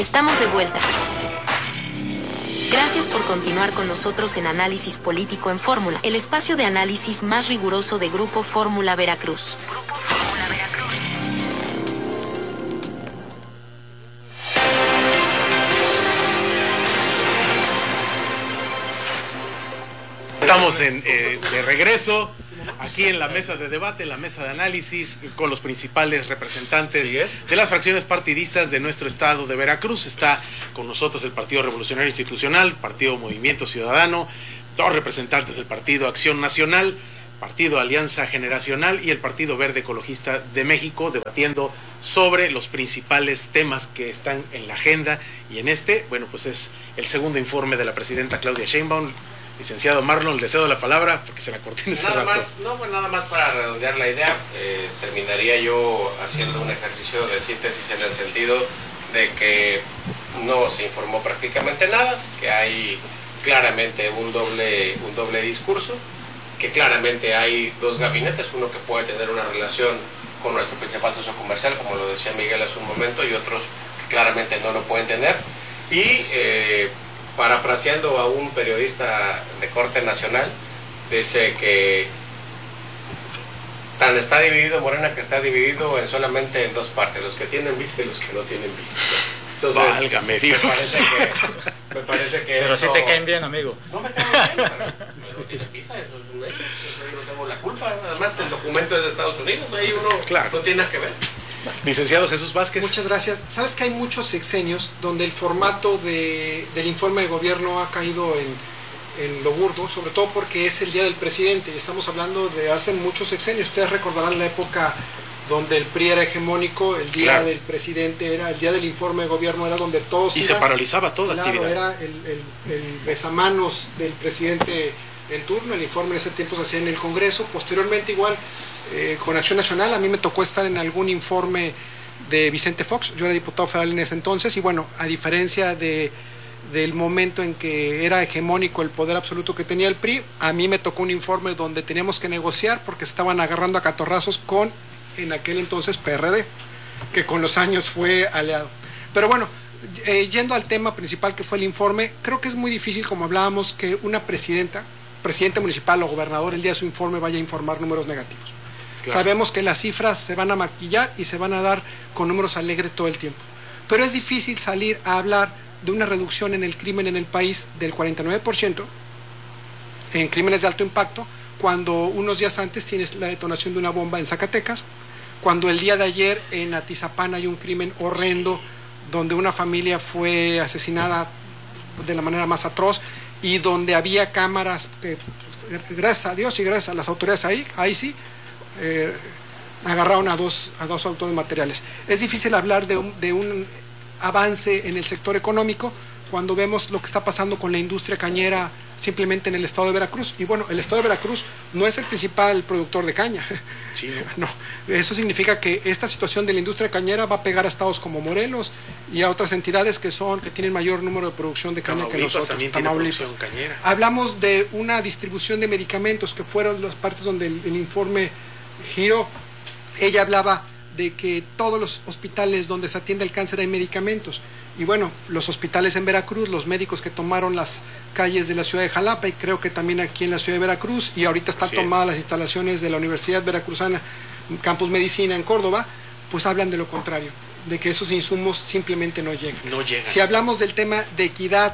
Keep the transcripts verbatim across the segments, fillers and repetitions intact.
Estamos de vuelta. Gracias por continuar con nosotros en Análisis Político en Fórmula, el espacio de análisis más riguroso de Grupo Fórmula Veracruz. Grupo Fórmula Veracruz. Estamos en, eh, de regreso aquí en la mesa de debate, en la mesa de análisis, con los principales representantes de las fracciones partidistas de nuestro estado de Veracruz. Está con nosotros el Partido Revolucionario Institucional, Partido Movimiento Ciudadano, dos representantes del Partido Acción Nacional, Partido Alianza Generacional y el Partido Verde Ecologista de México, debatiendo sobre los principales temas que están en la agenda. Y en este, bueno, pues es el segundo informe de la presidenta Claudia Sheinbaum. Licenciado Marlon, le cedo la palabra porque se la corté en ese nada rato. Más, no, pues nada más para redondear la idea, eh, terminaría yo haciendo un ejercicio de síntesis en el sentido de que no se informó prácticamente nada, que hay claramente un doble, un doble discurso, que claramente hay dos gabinetes, uno que puede tener una relación con nuestro principal socio comercial, como lo decía Miguel hace un momento, y otros que claramente no lo pueden tener, y eh, parafraseando a un periodista de corte nacional, dice que tan está dividido Morena que está dividido en solamente en dos partes, los que tienen vista y los que no tienen vista. Entonces, válgame Dios. Me parece que, me parece que pero eso, si te caen bien, amigo. No me caen bien, pero, pero no tienen vista, eso es un hecho, eso yo no tengo la culpa. Además, el documento es de Estados Unidos, ahí uno claro. no tiene nada que ver. Licenciado Jesús Vázquez. Muchas gracias. Sabes que hay muchos sexenios donde el formato de, del informe de gobierno ha caído en, en lo burdo, sobre todo porque es el día del presidente y estamos hablando de hace muchos sexenios. Ustedes recordarán la época donde el P R I era hegemónico, el día claro. del presidente era, el día del informe de gobierno era donde todos y iban, se paralizaba toda claro, actividad. Era el, el, el besamanos del presidente en turno, el informe en ese tiempo se hacía en el Congreso, posteriormente igual eh, con Acción Nacional, a mí me tocó estar en algún informe de Vicente Fox, yo era diputado federal en ese entonces, y bueno, a diferencia de, del momento en que era hegemónico el poder absoluto que tenía el P R I, a mí me tocó un informe donde teníamos que negociar porque se estaban agarrando a catorrazos con, en aquel entonces, P R D, que con los años fue aliado. Pero bueno, eh, yendo al tema principal que fue el informe, creo que es muy difícil, como hablábamos, que una presidenta, presidente municipal o gobernador el día de su informe vaya a informar números negativos. Claro. Sabemos que las cifras se van a maquillar y se van a dar con números alegres todo el tiempo. Pero es difícil salir a hablar de una reducción en el crimen en el país del cuarenta y nueve por ciento en crímenes de alto impacto, cuando unos días antes tienes la detonación de una bomba en Zacatecas, cuando el día de ayer en Atizapán hay un crimen horrendo donde una familia fue asesinada de la manera más atroz, y donde había cámaras, eh, gracias a Dios y gracias a las autoridades ahí, ahí sí, eh, agarraron a dos, a dos autores materiales. Es difícil hablar de un, de un avance en el sector económico cuando vemos lo que está pasando con la industria cañera simplemente en el estado de Veracruz. Y bueno, el estado de Veracruz no es el principal productor de caña. Sí, no. no, eso significa que esta situación de la industria cañera va a pegar a estados como Morelos y a otras entidades que son que tienen mayor número de producción de caña que nosotros. También tiene producción cañera. Hablamos de una distribución de medicamentos que fueron las partes donde el, el informe giró. Ella hablaba de que todos los hospitales donde se atiende el cáncer hay medicamentos. Y bueno, los hospitales en Veracruz, los médicos que tomaron las calles de la ciudad de Jalapa, y creo que también aquí en la ciudad de Veracruz, y ahorita están tomadas las instalaciones de la Universidad Veracruzana, Campus Medicina en Córdoba, pues hablan de lo contrario, de que esos insumos simplemente no llegan. No llegan. Si hablamos del tema de equidad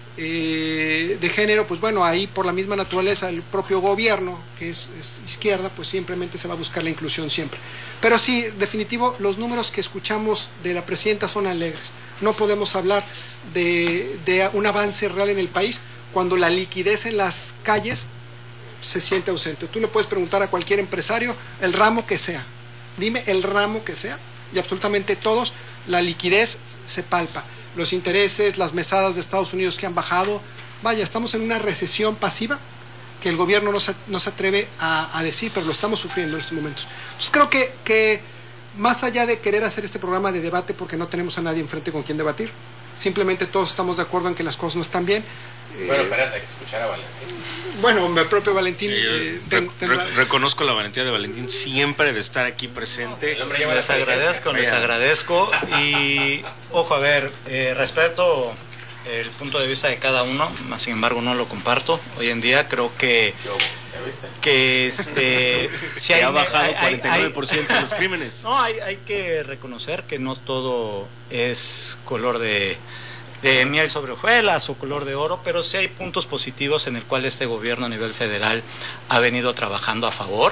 eh, de género, pues bueno, ahí por la misma naturaleza el propio gobierno, que es, es izquierda, pues simplemente se va a buscar la inclusión siempre. Pero sí, definitivo, los números que escuchamos de la presidenta son alegres. No podemos hablar de, de un avance real en el país cuando la liquidez en las calles se siente ausente. Tú le puedes preguntar a cualquier empresario el ramo que sea, dime el ramo que sea, y absolutamente todos, la liquidez se palpa. Los intereses, las mesadas de Estados Unidos que han bajado, vaya, estamos en una recesión pasiva que el gobierno no se, no se atreve a, a decir, pero lo estamos sufriendo en estos momentos. Entonces creo que, que más allá de querer hacer este programa de debate porque no tenemos a nadie enfrente con quien debatir, simplemente todos estamos de acuerdo en que las cosas no están bien. Bueno, eh, espérate, hay que escuchar a Valentín. Bueno, el propio Valentín... Eh, ten, re, re, reconozco la valentía de Valentín siempre de estar aquí presente. Les agradezco, les agradezco y, ojo, a ver, eh, respeto el punto de vista de cada uno, más sin embargo no lo comparto. Hoy en día creo que... que este si hay, ha bajado hay, cuarenta y nueve por ciento hay, de los crímenes. No, hay, hay que reconocer que no todo es color de, de miel sobre hojuelas o color de oro, pero sí hay puntos positivos en el cual este gobierno a nivel federal ha venido trabajando a favor.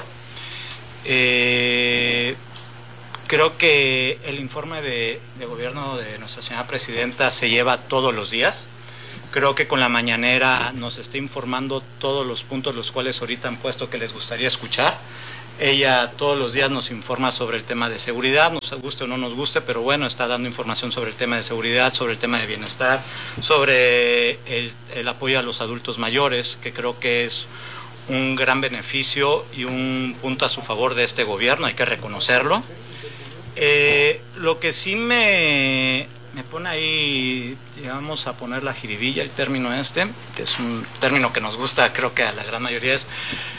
Eh, creo que el informe de, de gobierno de nuestra señora presidenta se lleva todos los días. Creo que con la mañanera nos está informando todos los puntos los cuales ahorita han puesto que les gustaría escuchar. Ella todos los días nos informa sobre el tema de seguridad, nos guste o no nos guste, pero bueno, está dando información sobre el tema de seguridad, sobre el tema de bienestar, sobre el, el apoyo a los adultos mayores, que creo que es un gran beneficio y un punto a su favor de este gobierno, hay que reconocerlo. Eh, lo que sí me... me pone ahí, digamos, a poner la jiribilla, el término este, que es un término que nos gusta, creo que a la gran mayoría, es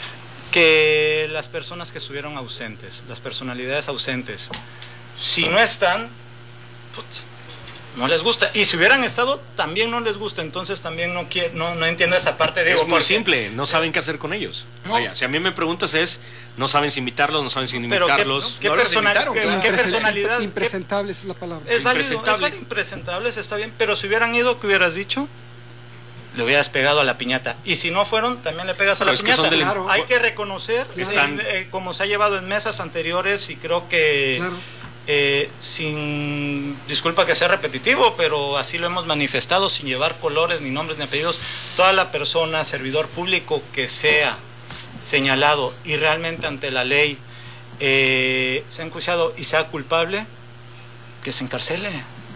que las personas que estuvieron ausentes, las personalidades ausentes, si no están, putz, no les gusta. Y si hubieran estado, también no les gusta. Entonces también no quiero, no, no entiendo esa parte. Digo, es muy simple, no saben qué hacer con ellos. No. Vaya, si a mí me preguntas es, no saben si invitarlos, no saben si invitarlos. ¿Qué, no qué, persona, invitaron, ¿qué, claro. ¿qué personalidad? Impresentables es la palabra. Es válido, impresentable. Es válido, impresentables, está bien. Pero si hubieran ido, ¿qué hubieras dicho? Le hubieras pegado a la piñata. Y si no fueron, también le pegas a la es piñata. Que del... claro. Hay que reconocer, Están... eh, eh, como se ha llevado en mesas anteriores, y creo que... Claro. Eh, sin, disculpa que sea repetitivo, pero así lo hemos manifestado, sin llevar colores, ni nombres, ni apellidos, toda la persona, servidor público que sea señalado y realmente ante la ley eh, sea enjuiciado y sea culpable, que se encarcele.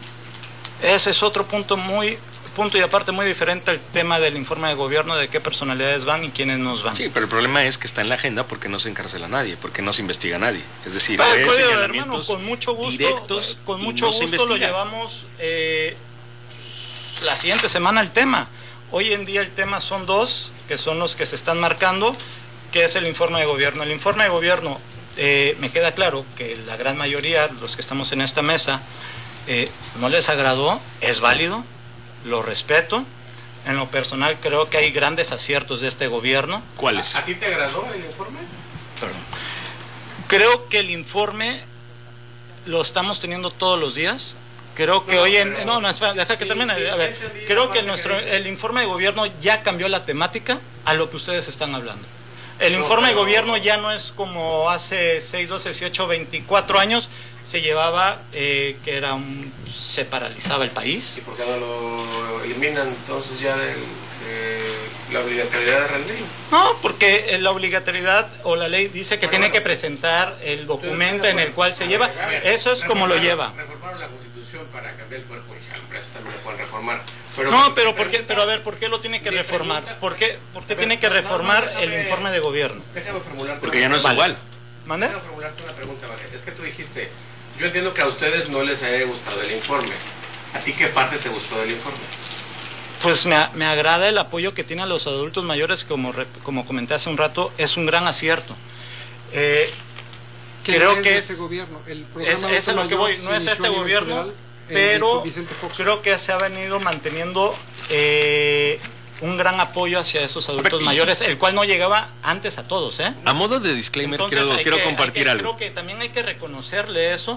Ese es otro punto muy punto y aparte muy diferente al tema del informe de gobierno de qué personalidades van y quiénes nos van. Sí, pero el problema es que está en la agenda porque no se encarcela a nadie, porque no se investiga a nadie. Es decir, ah, hay pues, señalamientos hermano, con mucho gusto, directos con mucho no gusto lo llevamos eh, la siguiente semana el tema. Hoy en día el tema son dos, que son los que se están marcando, que es el informe de gobierno. El informe de gobierno, eh, me queda claro que la gran mayoría, los que estamos en esta mesa, eh, no les agradó, es válido, lo respeto. En lo personal creo que hay grandes aciertos de este gobierno. ¿Cuáles? ¿A ti te agradó el informe? Perdón. Creo que el informe lo estamos teniendo todos los días. Creo que no, hoy en... No, no, espera, deja sí, que termine. Sí, a ver, sí, creo que nuestro, el informe de gobierno ya cambió la temática a lo que ustedes están hablando. El no, informe pero... de gobierno ya no es como hace seis, doce, dieciocho, veinticuatro años se llevaba, eh, que era un... se paralizaba el país. ¿Y por qué no lo eliminan entonces ya de eh, la obligatoriedad de rendir? No, porque la obligatoriedad o la ley dice que bueno, tiene bueno, que presentar el documento en el cual se lleva. Ver, eso es como lo lleva. Reformaron la Constitución para cambiar el Poder Judicial, pero eso también lo pueden reformar. Pero no, pero ¿por qué? Pero a ver, ¿por qué lo tiene que reformar? ¿Por qué, por qué tiene que reformar no, no, déjame, el informe de gobierno? Déjame formularte. Porque ya no es vale. igual. ¿Mande? Déjame formularte una pregunta, vale. Es que tú dijiste, yo entiendo que a ustedes no les haya gustado el informe. ¿A ti qué parte te gustó del informe? Pues me, me agrada el apoyo que tienen los adultos mayores, como, como comenté hace un rato, es un gran acierto. Eh, creo no es que es este gobierno. El es, es a lo que voy, no es este gobierno, federal, pero creo que se ha venido manteniendo eh, un gran apoyo hacia esos adultos mayores, el cual no llegaba antes a todos, ¿eh? A modo de disclaimer, Entonces, quiero, quiero que, compartir que, algo. Creo que también hay que reconocerle eso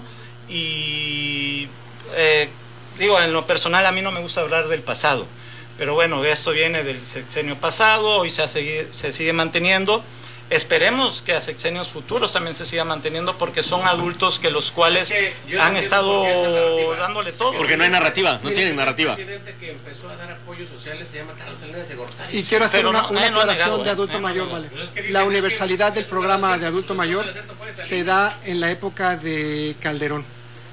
y eh, digo, en lo personal a mí no me gusta hablar del pasado, pero bueno, esto viene del sexenio pasado, hoy se, ha seguido, se sigue manteniendo. Esperemos que a sexenios futuros también se siga manteniendo porque son adultos que los cuales es que han estado dándole todo. Porque no hay narrativa, no tienen narrativa. El presidente que empezó a dar apoyos sociales se llama Carlos Salinas de Gortari. Y quiero hacer Pero una, no, una aclaración negado, de adulto eh, mayor, no, vale. Es que dicen, La es universalidad que del programa de adulto mayor se da en la época de Calderón.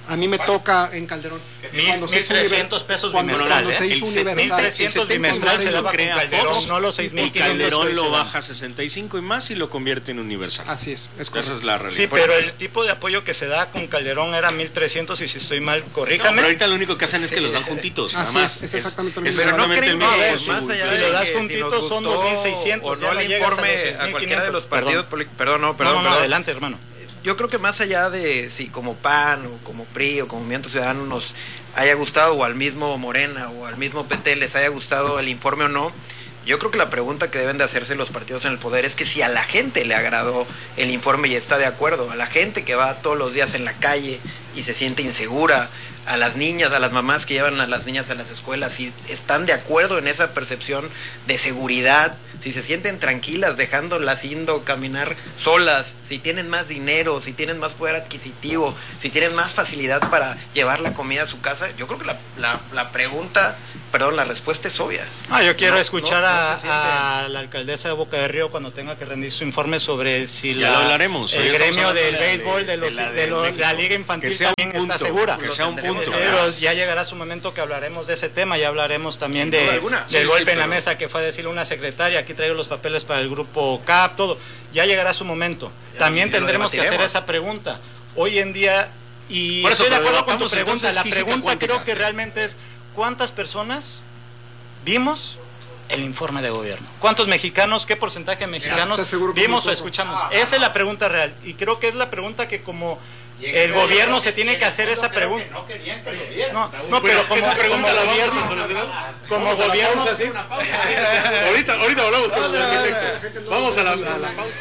A mí me toca en Calderón. Mil trescientos pesos cuando, bimestral. cuando ¿eh? se hizo el universal. mil trescientos bimestral se daba con Calderón, Fox, no los seis mil y Calderón lo baja a sesenta y cinco y más y lo convierte en universal. Así es, es correcto. Esa es la realidad. Sí, pero el tipo de apoyo que se da con Calderón era mil trescientos y si estoy mal, corríjame. No, pero ahorita lo único que hacen es que los dan juntitos, nada Así más. es, es exactamente lo es mismo. exactamente el Pero no mismo. creen- por más su- allá Si de lo das que juntitos si nos son gustó dos mil seiscientos, o ya no no el llegas a los informe seis a, mil cualquiera de quinientos. los partidos Perdón. políticos. Perdón, no, No, perdón, no, no, perdón. adelante, hermano. Yo creo que más allá de si como P A N o como P R I o como Movimiento Ciudadano nos haya gustado, o al mismo Morena o al mismo P T les haya gustado el informe o no, yo creo que la pregunta que deben de hacerse los partidos en el poder es que si a la gente le agradó el informe y está de acuerdo, a la gente que va todos los días en la calle y se siente insegura, a las niñas, a las mamás que llevan a las niñas a las escuelas, si están de acuerdo en esa percepción de seguridad, si se sienten tranquilas dejándolas yendo caminar solas, si tienen más dinero, si tienen más poder adquisitivo, si tienen más facilidad para llevar la comida a su casa, yo creo que la, la, la pregunta, perdón, la respuesta es obvia. Ah, yo quiero No, escuchar no, no a, se sienten. a la alcaldesa de Boca de Río cuando tenga que rendir su informe sobre si Ya la, lo hablaremos. el Hoy estamos gremio hablando del de la béisbol, de, de- los, de la de de los- México. la liga infantil Que sea un también está punto, segura. que sea un punto. Pero ya llegará su momento que hablaremos de ese tema, ya hablaremos también Sin duda de, alguna. del Sí, golpe sí, en la pero- mesa que fue a decirle una secretaria, aquí traigo los papeles para el grupo C A P, todo. Ya llegará su momento. Ya, También ya lo tendremos que hacer debatiremos. esa pregunta. Hoy en día, y Por eso, estoy de pero acuerdo con tu debatamos pregunta, entonces la física pregunta cuántica. creo que realmente es ¿cuántas personas vimos el informe de gobierno? ¿Cuántos mexicanos, qué porcentaje de mexicanos te aseguro que vimos muy o poco. escuchamos? Esa es la pregunta real y creo que es la pregunta que como el gobierno se tiene que hacer esa pregunta. No, no, pero como, esa pregunta como la vamos a gobierno, solucionar. como Vamos a la gobierno, pausa, ¿sí? ahorita, ahorita hablamos con los arquitectos. Vamos a la, a la pausa.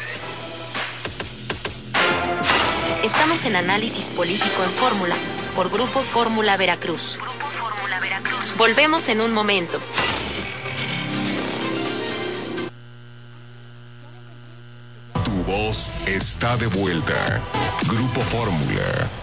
Estamos en Análisis Político en Fórmula, por Grupo Fórmula Veracruz. Volvemos en un momento. Tu voz está de vuelta. Grupo Fórmula.